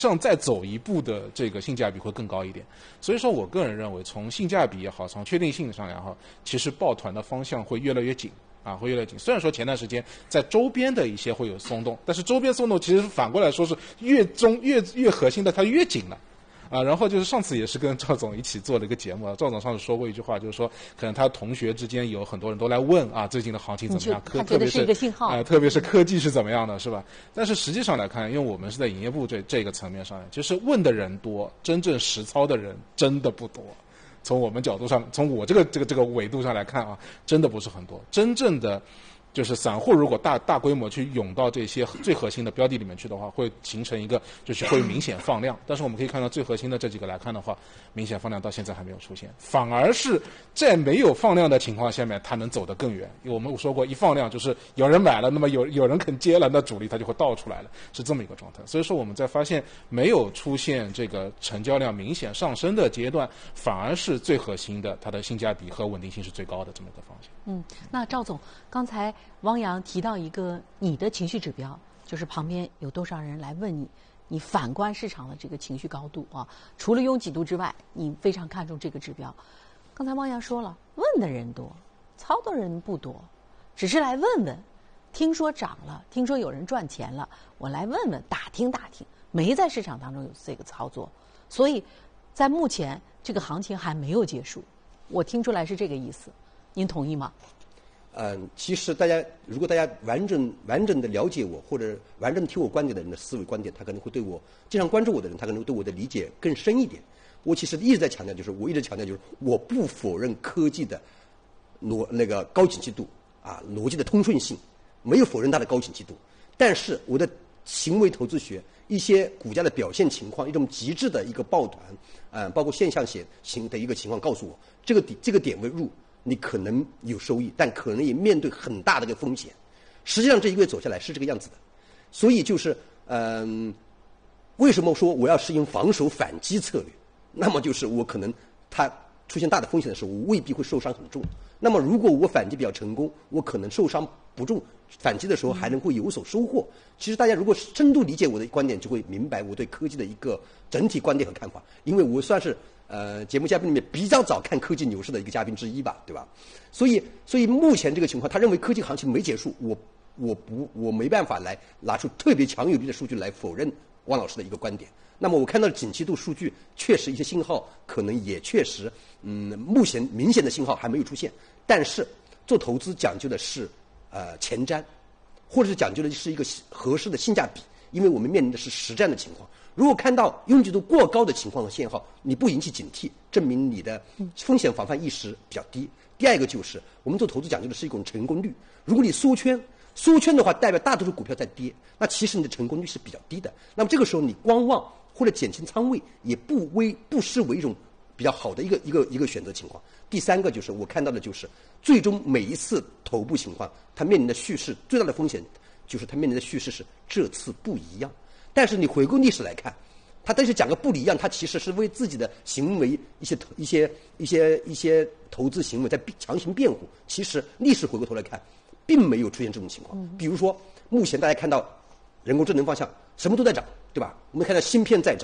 上再走一步的这个性价比会更高一点。所以说我个人认为，从性价比也好，从确定性上也好，其实抱团的方向会越来越紧。会越来越紧。虽然说前段时间在周边的一些会有松动，但是周边松动其实反过来说是越核心的它越紧了。然后就是上次也是跟赵总一起做了一个节目，赵总上次说过一句话，就是说可能他同学之间有很多人都来问最近的行情怎么样， 特别是一个信号特别是科技是怎么样的，是吧？但是实际上来看，因为我们是在营业部这个层面上，其实问的人多，真正实操的人真的不多。从我们角度上，从我这个维度上来看真的不是很多。真正的就是散户如果大规模去涌到这些最核心的标的里面去的话，会形成一个就是会明显放量。但是我们可以看到最核心的这几个来看的话，明显放量到现在还没有出现，反而是在没有放量的情况下面，它能走得更远。因为我们说过，一放量就是有人买了，那么有人肯接了，那主力它就会倒出来了，是这么一个状态。所以说我们在发现没有出现这个成交量明显上升的阶段，反而是最核心的，它的性价比和稳定性是最高的这么一个方向。 那赵总刚才汪洋提到一个你的情绪指标，就是旁边有多少人来问你反观市场的这个情绪高度除了拥挤度之外，你非常看重这个指标。刚才汪洋说了，问的人多，操的人不多，只是来问问，听说涨了，听说有人赚钱了，我来问问，打听，没在市场当中有这个操作，所以在目前这个行情还没有结束，我听出来是这个意思，您同意吗？ 其实如果大家完整的了解我，或者完整听我观点的人的思维观点，他可能会对我经常关注我的人，他可能对我的理解更深一点。我其实一直在强调，就是我不否认科技的那个高景气度逻辑的通顺性，没有否认它的高景气度。但是我的行为投资学一些股价的表现情况，一种极致的一个抱团，包括现象型的一个情况，告诉我这个点位入。你可能有收益，但可能也面对很大的一个风险。实际上这一个月走下来是这个样子的，所以就是为什么说我要适应防守反击策略？那么就是我可能它出现大的风险的时候，我未必会受伤很重。那么如果我反击比较成功，我可能受伤不重，反击的时候还能会有所收获。其实大家如果深度理解我的观点，就会明白我对科技的一个整体观点和看法。因为我算是节目嘉宾里面比较早看科技牛市的一个嘉宾之一吧，对吧？所以目前这个情况，他认为科技行情没结束，我没办法来拿出特别强有力的数据来否认汪老师的一个观点。那么我看到的景气度数据，确实一些信号可能也确实，目前明显的信号还没有出现。但是做投资讲究的是前瞻，或者是讲究的是一个合适的性价比，因为我们面临的是实战的情况。如果看到拥挤度过高的情况和信号，你不引起警惕，证明你的风险防范意识比较低。第二个就是我们做投资讲究的是一种成功率。如果你缩圈的话，代表大多数股票在跌，那其实你的成功率是比较低的。那么这个时候你观望或者减轻仓位，也不失为一种比较好的一个选择情况。第三个就是我看到的就是最终每一次头部情况，它面临的叙事最大的风险就是它面临的叙事是这次不一样。但是你回顾历史来看，他但是讲个不一样，他其实是为自己的行为一些投资行为在强行辩护。其实历史回过头来看，并没有出现这种情况。比如说目前大家看到人工智能方向什么都在涨，对吧？我们看到芯片在涨，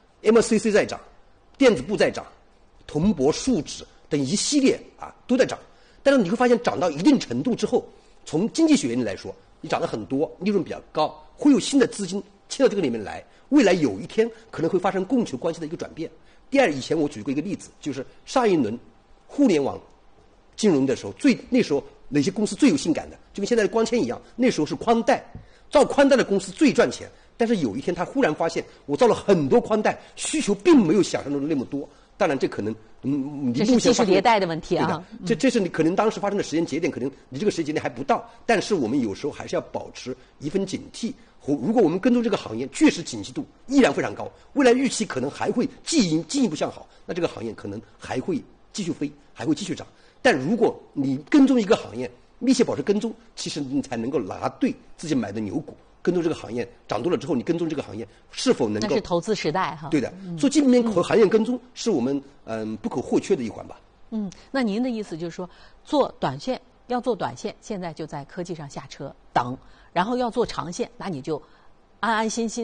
MCC 在涨，电子部在涨，铜箔树脂等一系列都在涨。但是你会发现涨到一定程度之后，从经济学原理来说，你涨得很多，利润比较高，会有新的资金切到这个里面来，未来有一天可能会发生供求关系的一个转变。第二，以前我举过一个例子，就是上一轮互联网金融的时候，那时候哪些公司最有性感的，就跟现在的光纤一样，那时候是宽带，造宽带的公司最赚钱。但是有一天他忽然发现，我造了很多宽带，需求并没有想象中的那么多。当然这可能这是技术迭代的问题啊。 这是你可能当时发生的时间节点，可能你这个时间节点还不到，但是我们有时候还是要保持一份警惕。如果我们跟踪这个行业，确实景气度依然非常高，未来预期可能还会进一步向好，那这个行业可能还会继续飞，还会继续涨。但如果你跟踪一个行业，密切保持跟踪，其实你才能够拿对自己买的牛股。跟踪这个行业涨多了之后，你跟踪这个行业是否能够？ 那是投资时代哈。 对的，做基本面和行业跟踪是我们不可或缺的一环吧。 那您的意思就是说，做短线要做短线，现在就在科技上下车等，然后要做长线，那你就安安心心的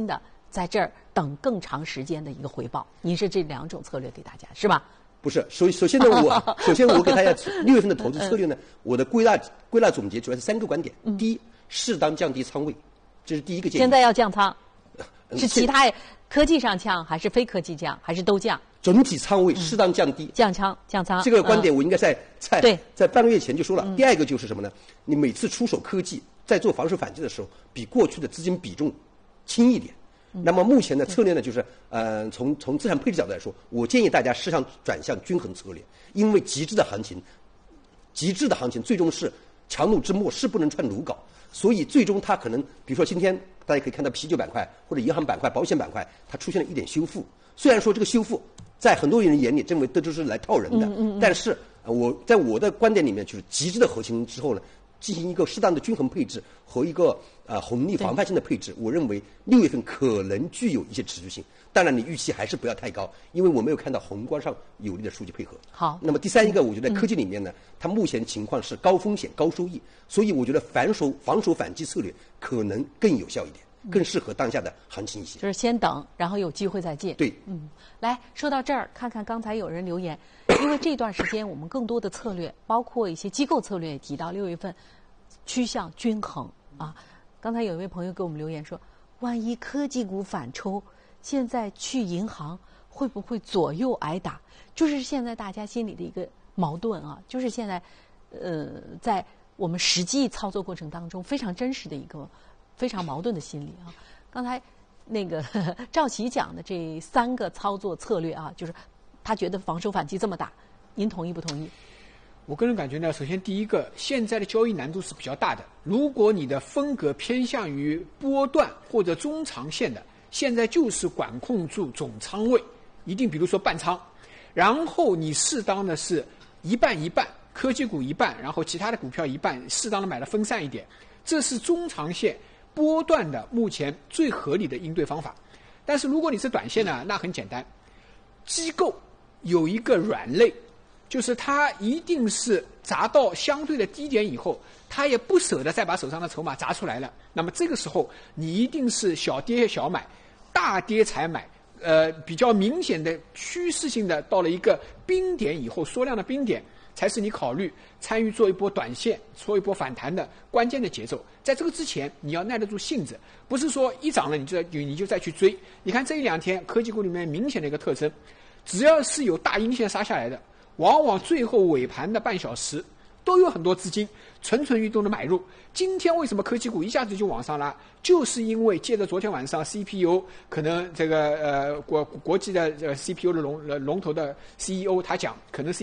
在这儿等更长时间的一个回报。您是这2种策略给大家是吧？ 不是，首先呢，首先我给大家6月份的投资策略呢，我的归纳总结主要是3个观点。第一，适当降低仓位，这是第一个建议。 现在要降仓，是其他科技上降，还是非科技降，还是都降？ 整体仓位适当降低， 降仓。 这个观点我应该在半个月前就说了。第二个就是什么呢？你每次出手科技，在做防守反击的时候，比过去的资金比重轻一点。那么目前的策略呢，就是从资产配置角度来说，我建议大家适当转向均衡策略，因为极致的行情最终是强弩之末，势不能穿鲁缟，所以最终它可能，比如说今天大家可以看到啤酒板块或者银行板块、保险板块，它出现了一点修复。虽然说这个修复在很多人眼里认为这就是来套人的，但是在我的观点里面，就是极致的核心之后呢，进行一个适当的均衡配置和一个红利防范性的配置，我认为6月份可能具有一些持续性。当然，你预期还是不要太高，因为我没有看到宏观上有力的数据配合。 好， 那么第三一个，我觉得科技里面呢，它目前情况是高风险高收益，所以我觉得防守反击策略可能更有效一点，更适合当下的行情一些。 就是先等，然后有机会再进。 对， 来说到这儿，看看刚才有人留言，因为这段时间我们更多的策略，包括一些机构策略，也提到6月份趋向均衡啊。刚才有一位朋友给我们留言说，万一科技股反抽，现在去银行会不会左右挨打？就是现在大家心里的一个矛盾啊，就是现在在我们实际操作过程当中非常真实的一个非常矛盾的心理啊。刚才那个赵琦讲的这3个操作策略啊，就是他觉得防守反击这么大，您同意不同意？ 我个人感觉呢，首先第一个，现在的交易难度是比较大的。如果你的风格偏向于波段或者中长线的，现在就是管控住总仓位，一定比如说半仓，然后你适当的是一半一半，科技股一半，然后其他的股票一半，适当的买的分散一点，这是中长线波段的目前最合理的应对方法。但是如果你是短线呢，那很简单，机构有一个软肋，就是它一定是砸到相对的低点以后，它也不舍得再把手上的筹码砸出来了。那么这个时候，你一定是小跌小买，大跌才买。比较明显的趋势性的到了一个冰点以后，缩量的冰点，才是你考虑参与做一波短线、做一波反弹的关键的节奏。在这个之前，你要耐得住性子，不是说一涨了你就再去追。你看这1-2天科技股里面明显的一个特征，只要是有大阴线杀下来的，往往最后尾盘的半小时都有很多资金蠢蠢欲动的买入。今天为什么科技股一下子就往上拉？就是因为借着昨天晚上 CPU 可能这个国际的CPU 的龙头的 CEO 他讲，可能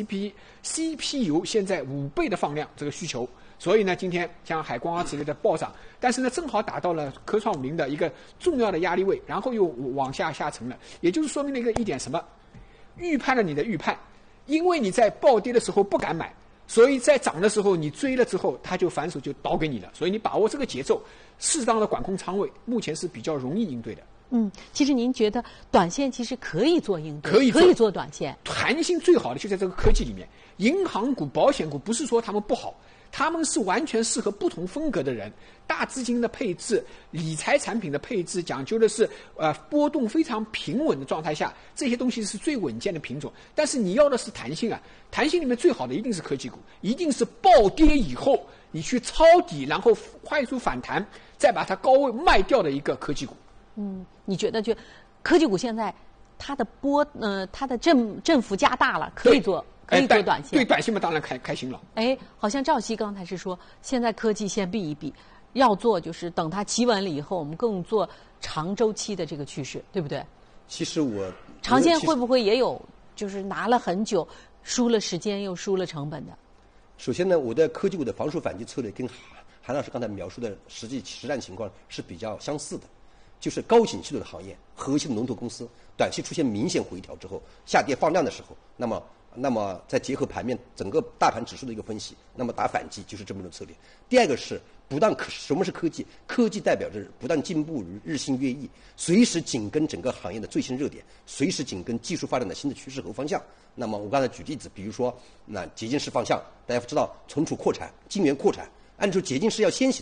CPU 现在5倍的放量这个需求，所以呢今天像海光啊之类的暴涨，但是呢正好打到了科创50的一个重要的压力位，然后又往下沉了，也就是说明了一点什么？预判了你的预判，因为你在暴跌的时候不敢买，所以在涨的时候你追了之后，它就反手就倒给你了。所以你把握这个节奏，适当的管控仓位，目前是比较容易应对的。 其实您觉得短线其实可以做应对， 可以做短线， 弹性最好的就在这个科技里面。银行股、保险股不是说他们不好，他们是完全适合不同风格的人。大资金的配置、理财产品的配置，讲究的是波动非常平稳的状态下，这些东西是最稳健的品种。但是你要的是弹性啊，弹性里面最好的一定是科技股，一定是暴跌以后你去抄底，然后快速反弹，再把它高位卖掉的一个科技股。 你觉得就科技股现在它的它的振幅加大了，可以做短线？ 对短线嘛，当然开心了。 好像赵琦刚才是说，现在科技先避一避，要做就是等它企稳了以后，我们更做长周期的这个趋势，对不对？ 其实长线会不会也有就是拿了很久，输了时间又输了成本的？ 首先呢，我的科技股的防守反击策略跟韩老师刚才描述的实战情况是比较相似的。就是高景气度的行业，核心的龙头公司，短期出现明显回调之后，下跌放量的时候，那么再结合盘面整个大盘指数的一个分析，那么打反击就是这么一种策略。第二个是什么是科技？科技代表着不断进步，日新月异，随时紧跟整个行业的最新热点，随时紧跟技术发展的新的趋势和方向。那么我刚才举例子，比如说那结晶式方向，大家知道存储扩产、晶圆扩产，按照结晶是要先行的。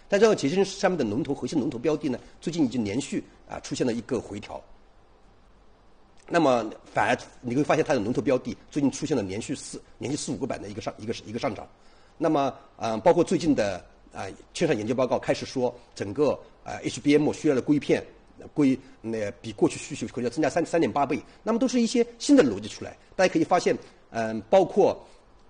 但这个节庆上面的核心龙头标的呢，最近已经连续出现了一个回调。那么反而你会发现它的龙头标的最近出现了连续4、5个板的一个上涨。那么包括最近的券商研究报告开始说，整个HBM 需要的硅片比过去需求可能要增加3.8倍。那么都是一些新的逻辑出来。大家可以发现，包括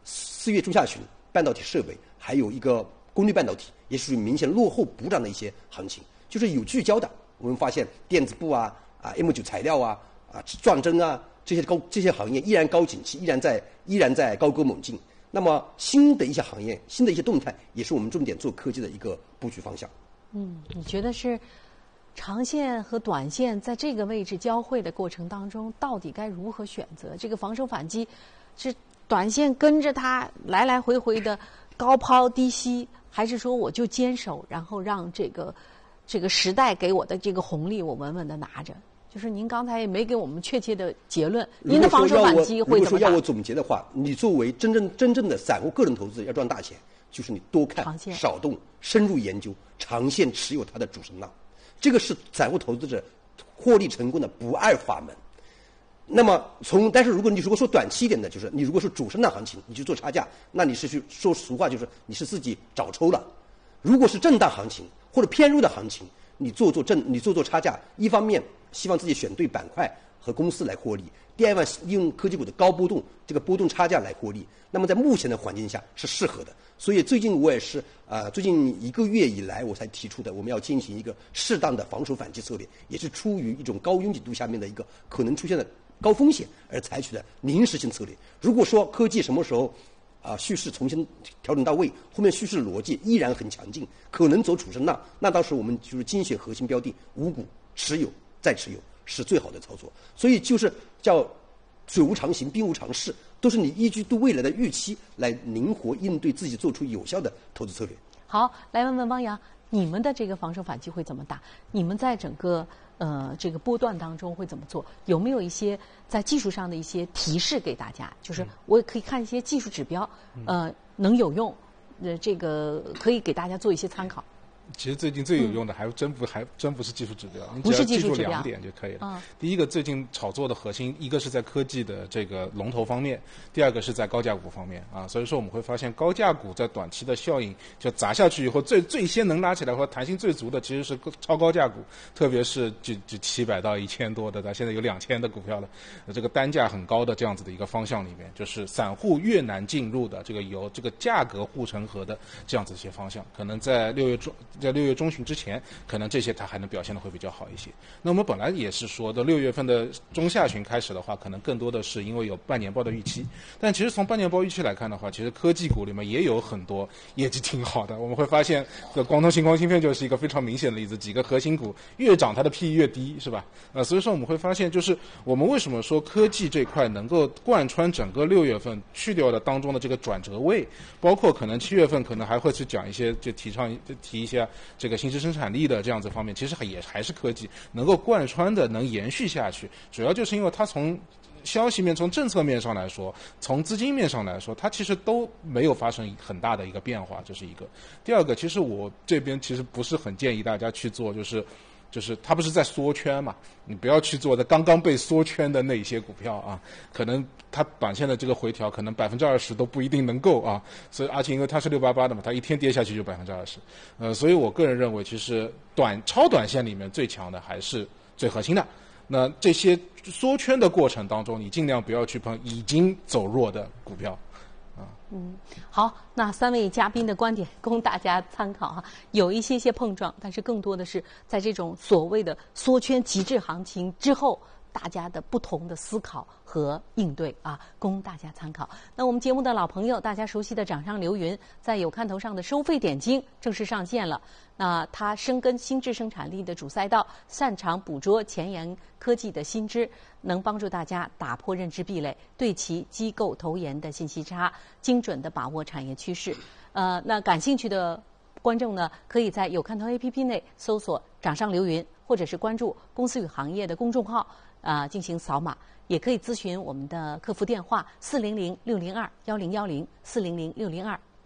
4月中下旬半导体设备，还有一个功率半导体，也属于明显落后补涨的一些行情，就是有聚焦的。我们发现电子部M9 材料撞针这些行业依然高景气，依然在高歌猛进。那么新的一些行业、新的一些动态，也是我们重点做科技的一个布局方向。 你觉得是长线和短线在这个位置交汇的过程当中，到底该如何选择？这个防守反击是短线跟着它来来回回的高抛低吸，还是说我就坚守，然后让这个时代给我的这个红利我稳稳的拿着？就是您刚才也没给我们确切的结论，您的防守反击会怎么打？ 如果说要我总结的话，你作为真正的散户个人投资要赚大钱，就是你多看少动，深入研究，长线持有它的主升浪，这个是散户投资者获利成功的不二法门。那么但是如果说短期一点的，就是你如果是主升浪行情，你去做差价，那你是去说俗话就是你是自己找抽了。如果是震荡行情或者偏弱的行情，你做差价，一方面希望自己选对板块和公司来获利，第二方利用科技股的高波动这个波动差价来获利。那么在目前的环境下是适合的。所以最近我也是最近1个月以来我才提出的，我们要进行一个适当的防守反击策略，也是出于一种高拥挤度下面的一个可能出现的高风险而采取的临时性策略。如果说科技什么时候叙事重新调整到位，后面叙事逻辑依然很强劲，可能走主升浪，那到时候我们就是精选核心标的5股持有再持有是最好的操作。所以就是叫水无常形，兵无常势，都是你依据对未来的预期来灵活应对，自己做出有效的投资策略。 好，来问问汪洋，你们的这个防守反击会怎么打？你们在整个这个波段当中会怎么做？有没有一些在技术上的一些提示给大家？就是我可以看一些技术指标，能有用，这个可以给大家做一些参考。 其实最近最有用的还真不是技术指标，你不只要记住是技术指标 2点就可以了。第一个，最近炒作的核心，一个是在科技的这个龙头方面，第二个是在高价股方面所以说我们会发现高价股在短期的效应就砸下去以后，最先能拉起来或弹性最足的其实是超高价股，特别是就700到1000多的，现在有2000的股票了，这个单价很高的这样子的一个方向里面，就是散户越难进入的这个由这个价格护城河的这样子一些方向，可能在6月中旬之前，可能这些它还能表现的会比较好一些。那我们本来也是说的6月份的中下旬开始的话，可能更多的是因为有半年报的预期，但其实从半年报预期来看的话，其实科技股里面也有很多业绩挺好的。我们会发现广通、星光芯片就是一个非常明显的例子，几个核心股越涨它的 PE 越低，是吧？所以说我们会发现，就是我们为什么说科技这块能够贯穿整个6月份去掉的当中的这个转折位，包括可能7月份可能还会去讲一些就提一下这个新质生产力的这样子方面，其实也还是科技能够贯穿的，能延续下去，主要就是因为它从消息面、从政策面上来说，从资金面上来说，它其实都没有发生很大的一个变化，这是一个。第二个，其实我这边其实不是很建议大家去做，就是它不是在缩圈嘛，你不要去做的刚刚被缩圈的那些股票可能它短线的这个回调可能20%都不一定能够所以而且因为它是688的嘛，它一天跌下去就20%，所以我个人认为，其实超短线里面最强的还是最核心的。那这些缩圈的过程当中，你尽量不要去碰已经走弱的股票。 好，那3位嘉宾的观点供大家参考有一些碰撞，但是更多的是在这种所谓的缩圈极致行情之后，大家的不同的思考和应对供大家参考。那我们节目的老朋友，大家熟悉的掌上流云，在有看头上的收费点睛正式上线了。那它深耕新质生产力的主赛道，擅长捕捉前沿科技的新知，能帮助大家打破认知壁垒，对齐机构投研的信息差，精准地把握产业趋势。那感兴趣的观众呢，可以在有看头 APP 内搜索掌上流云，或者是关注公司与行业的公众号进行扫码，也可以咨询我们的客服电话400-602-1010 400-602-1010。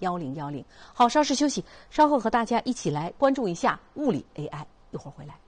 1010。好，稍事休息，稍后和大家一起来关注一下物理 AI，一会儿回来。